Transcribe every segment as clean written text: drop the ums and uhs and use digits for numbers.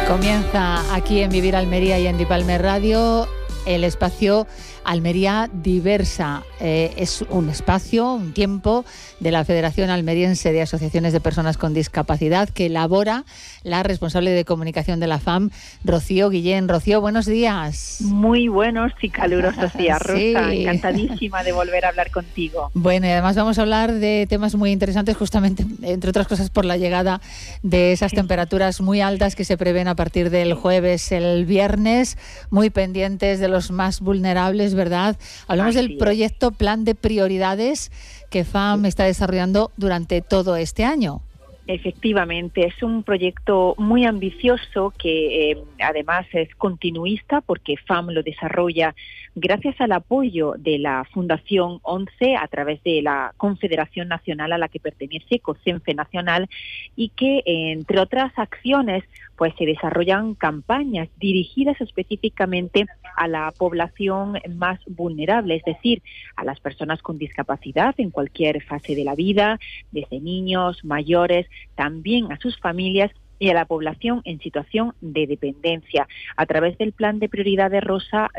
Comienza aquí en Vivir Almería y en Dipalmer Radio el espacio Almería Diversa. Es un espacio, un tiempo de la Federación Almeriense de Asociaciones de Personas con Discapacidad que elabora la responsable de comunicación de la FAM, Rocío Guillén. Rocío, buenos días. Muy buenos y calurosos días, Rosa. Sí. Encantadísima de volver a hablar contigo. Bueno, y además vamos a hablar de temas muy interesantes, justamente, entre otras cosas, por la llegada de esas temperaturas muy altas que se prevén a partir del jueves, el viernes, muy pendientes de los más vulnerables, ¿verdad? Hablamos del proyecto Plan de Prioridades que FAM está desarrollando durante todo este año. Efectivamente, es un proyecto muy ambicioso que además es continuista porque FAM lo desarrolla gracias al apoyo de la Fundación 11 a través de la Confederación Nacional a la que pertenece, COCENFE Nacional, y que entre otras acciones pues se desarrollan campañas dirigidas específicamente a la población más vulnerable, es decir, a las personas con discapacidad en cualquier fase de la vida, desde niños, mayores, también a sus familias y a la población en situación de dependencia. A través del Plan de Prioridades Rosa,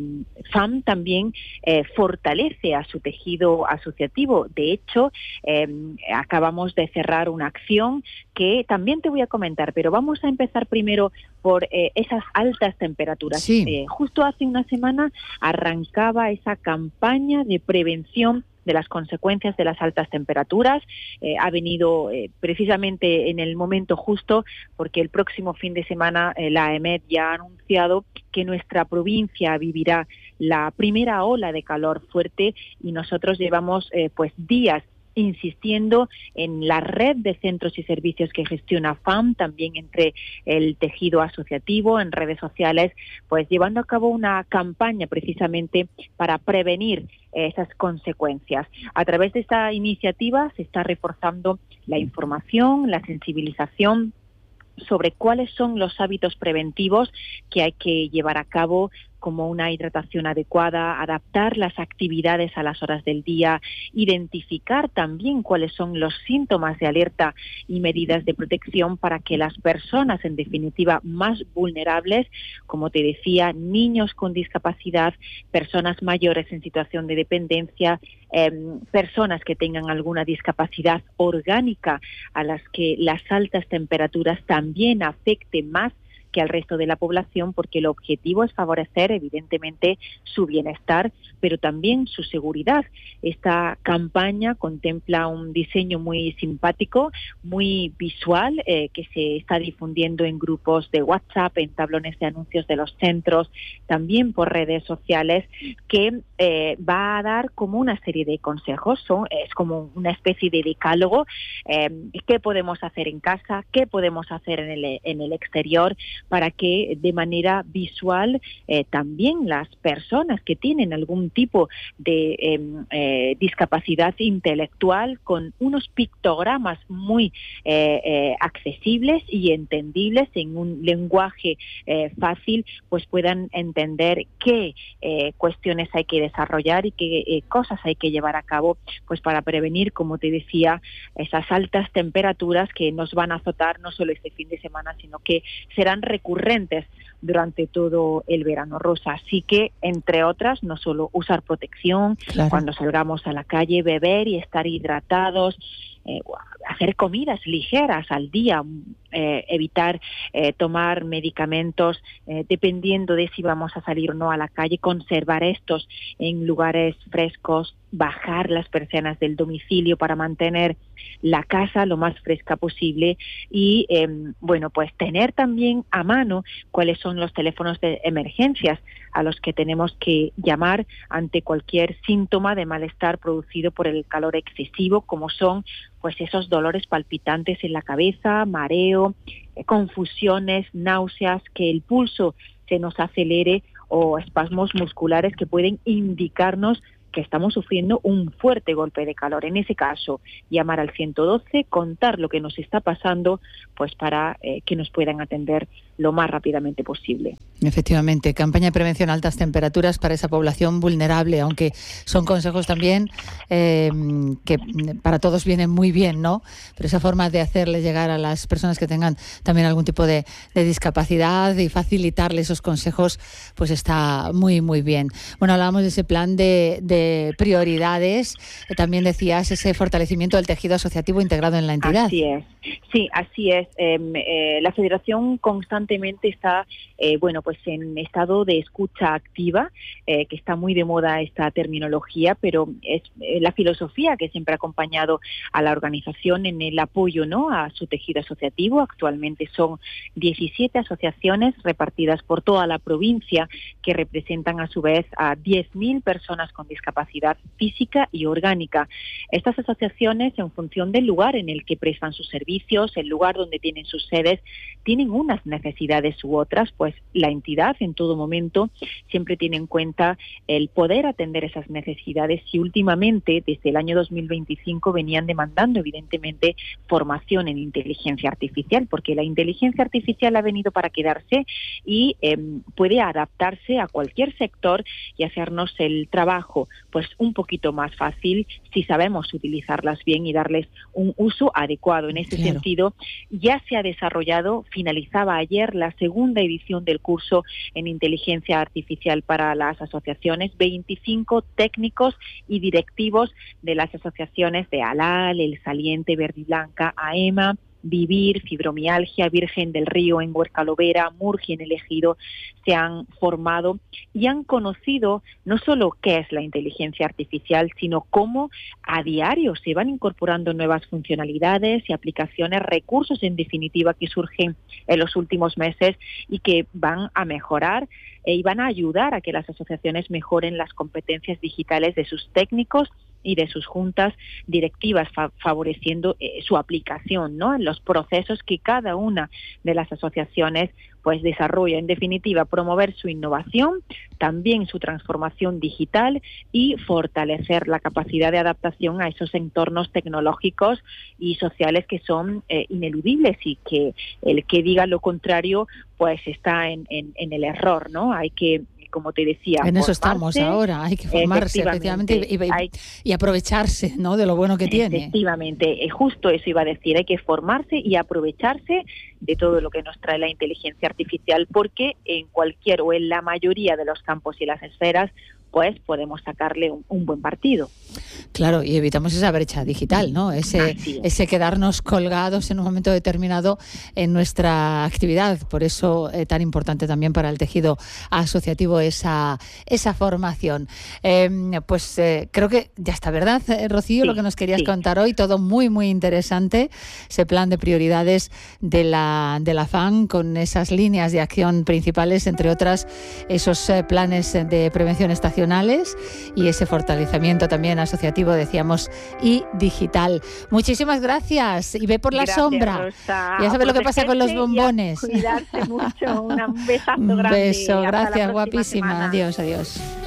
FAM también fortalece a su tejido asociativo. De hecho, acabamos de cerrar una acción que también te voy a comentar, pero vamos a empezar primero por esas altas temperaturas. Sí. Justo hace una semana arrancaba esa campaña de prevención de las consecuencias de las altas temperaturas. Ha venido precisamente en el momento justo porque el próximo fin de semana la AEMET ya ha anunciado que nuestra provincia vivirá la primera ola de calor fuerte y nosotros llevamos pues días insistiendo en la red de centros y servicios que gestiona FAM, también entre el tejido asociativo, en redes sociales, pues llevando a cabo una campaña precisamente para prevenir esas consecuencias. A través de esta iniciativa se está reforzando la información, la sensibilización sobre cuáles son los hábitos preventivos que hay que llevar a cabo, como una hidratación adecuada, adaptar las actividades a las horas del día, identificar también cuáles son los síntomas de alerta y medidas de protección para que las personas, en definitiva, más vulnerables, como te decía, niños con discapacidad, personas mayores en situación de dependencia, personas que tengan alguna discapacidad orgánica a las que las altas temperaturas también afecten más que al resto de la población, porque el objetivo es favorecer evidentemente su bienestar, pero también su seguridad. Esta campaña contempla un diseño muy simpático, muy visual, que se está difundiendo en grupos de WhatsApp, en tablones de anuncios de los centros, también por redes sociales, que va a dar como una serie de consejos. Es como una especie de decálogo. ¿Qué podemos hacer en casa? ¿Qué podemos hacer en el exterior? Para que de manera visual también las personas que tienen algún tipo de discapacidad intelectual, con unos pictogramas muy accesibles y entendibles en un lenguaje fácil, pues puedan entender qué cuestiones hay que desarrollar y qué cosas hay que llevar a cabo pues para prevenir, como te decía, esas altas temperaturas que nos van a azotar no solo este fin de semana, sino que serán recurrentes durante todo el verano, Rosa. Así que, entre otras, no solo usar protección, claro, cuando salgamos a la calle, beber y estar hidratados, hacer comidas ligeras al día, evitar tomar medicamentos dependiendo de si vamos a salir o no a la calle, conservar estos en lugares frescos, bajar las persianas del domicilio para mantener la casa lo más fresca posible y, bueno, pues tener también a mano cuáles son los teléfonos de emergencias a los que tenemos que llamar ante cualquier síntoma de malestar producido por el calor excesivo, como son pues esos dolores palpitantes en la cabeza, mareo, confusiones, náuseas, que el pulso se nos acelere o espasmos musculares que pueden indicarnos que estamos sufriendo un fuerte golpe de calor. En ese caso, llamar al 112, contar lo que nos está pasando, pues para que nos puedan atender lo más rápidamente posible. Efectivamente, campaña de prevención a altas temperaturas para esa población vulnerable, aunque son consejos también que para todos vienen muy bien, ¿no? Pero esa forma de hacerle llegar a las personas que tengan también algún tipo de discapacidad y facilitarle esos consejos, pues está muy, muy bien. Bueno, hablábamos de ese plan de prioridades, también decías ese fortalecimiento del tejido asociativo integrado en la entidad. Así es. Sí, así es. La Federación constantemente está, pues en estado de escucha activa, que está muy de moda esta terminología, pero es la filosofía que siempre ha acompañado a la organización en el apoyo, ¿no?, a su tejido asociativo. Actualmente son 17 asociaciones repartidas por toda la provincia que representan a su vez a 10.000 personas con discapacidad física y orgánica. Estas asociaciones, en función del lugar en el que prestan sus servicios, el lugar donde tienen sus sedes, tienen unas necesidades u otras, pues la entidad en todo momento siempre tiene en cuenta el poder atender esas necesidades, y últimamente, desde el año 2025, venían demandando evidentemente formación en inteligencia artificial, porque la inteligencia artificial ha venido para quedarse y puede adaptarse a cualquier sector y hacernos el trabajo pues un poquito más fácil si sabemos utilizarlas bien y darles un uso adecuado. En ese sentido, ya se ha desarrollado, finalizaba ayer la segunda edición del curso en inteligencia artificial para las asociaciones. 25 técnicos y directivos de las asociaciones de ALAL, El Saliente, Verde y Blanca, AEMA, Vivir, Fibromialgia, Virgen del Río en Huercalovera, Murgi en el Ejido, se han formado y han conocido no solo qué es la inteligencia artificial, sino cómo a diario se van incorporando nuevas funcionalidades y aplicaciones, recursos en definitiva que surgen en los últimos meses y que van a mejorar y van a ayudar a que las asociaciones mejoren las competencias digitales de sus técnicos y de sus juntas directivas, favoreciendo su aplicación, ¿no?, en los procesos que cada una de las asociaciones pues desarrolla. En definitiva, promover su innovación, también su transformación digital y fortalecer la capacidad de adaptación a esos entornos tecnológicos y sociales que son ineludibles, y que el que diga lo contrario pues está en el error, ¿no? Hay que, como te decía, en eso estamos ahora, hay que formarse efectivamente y aprovecharse, ¿no?, de lo bueno que tiene. Efectivamente, justo eso iba a decir, hay que formarse y aprovecharse de todo lo que nos trae la inteligencia artificial, porque en cualquier o en la mayoría de los campos y las esferas pues podemos sacarle un buen partido. Claro, y evitamos esa brecha digital, ¿no? Ese quedarnos colgados en un momento determinado en nuestra actividad. Por eso tan importante también para el tejido asociativo esa formación. Creo que ya está, ¿verdad, Rocío? Sí, lo que nos querías contar hoy, todo muy, muy interesante. Ese plan de prioridades de la FAN con esas líneas de acción principales, entre otras esos planes de prevención estacional y ese fortalecimiento también asociativo, decíamos, y digital. Muchísimas gracias y ve por la sombra. Rosa. Ya sabes lo que pasa con los bombones. Cuidarse mucho. Un besazo grande. Un beso, gracias, guapísima. Semana. Adiós.